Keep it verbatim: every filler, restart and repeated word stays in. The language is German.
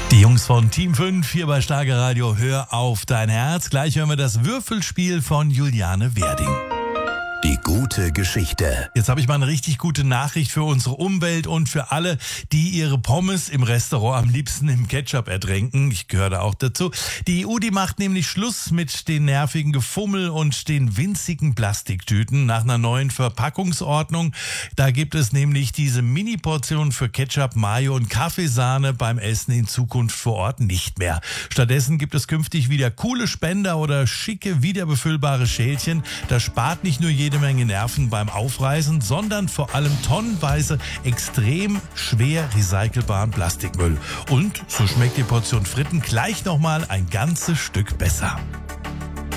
Die Jungs von Team fünf hier bei Starke Radio. Hör auf dein Herz. Gleich hören wir das Würfelspiel von Juliane Werding. Die gute Geschichte. Jetzt habe ich mal eine richtig gute Nachricht für unsere Umwelt und für alle, die ihre Pommes im Restaurant am liebsten im Ketchup ertränken. Ich gehöre da auch dazu. Die E U, die macht nämlich Schluss mit den nervigen Gefummel und den winzigen Plastiktüten nach einer neuen Verpackungsordnung. Da gibt es nämlich diese Mini-Portionen für Ketchup, Mayo und Kaffeesahne beim Essen in Zukunft vor Ort nicht mehr. Stattdessen gibt es künftig wieder coole Spender oder schicke, wiederbefüllbare Schälchen. Das spart nicht nur jede Menge Nerven beim Aufreißen, sondern vor allem tonnenweise extrem schwer recycelbaren Plastikmüll. Und so schmeckt die Portion Fritten gleich nochmal ein ganzes Stück besser.